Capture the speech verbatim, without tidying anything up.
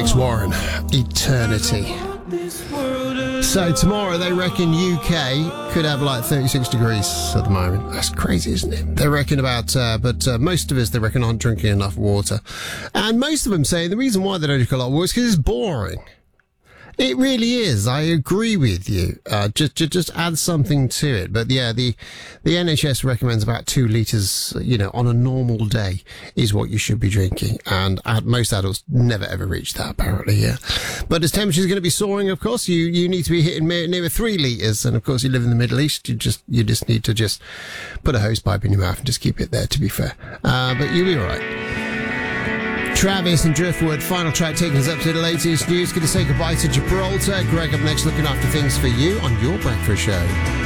Alex Warren, Eternity. So tomorrow they reckon U K could have like thirty-six degrees at the moment. That's crazy, isn't it? They reckon about, uh, but uh, most of us, they reckon, aren't drinking enough water. And most of them say the reason why they don't drink a lot of water is because it's boring. It really is. I agree with you. Uh, just, just, just add something to it. But yeah, the, the N H S recommends about two litres, you know, on a normal day is what you should be drinking. And uh, most adults never ever reach that, apparently, yeah. But as temperature's going to be soaring, of course, you, you need to be hitting near, near three litres. And of course, you live in the Middle East. You just, you just need to just put a hose pipe in your mouth and just keep it there, to be fair. Uh, but you'll be all right. Travis and Driftwood, final track taking us up to the latest news. Going to say goodbye to Gibraltar. Greg up next looking after things for you on your breakfast show.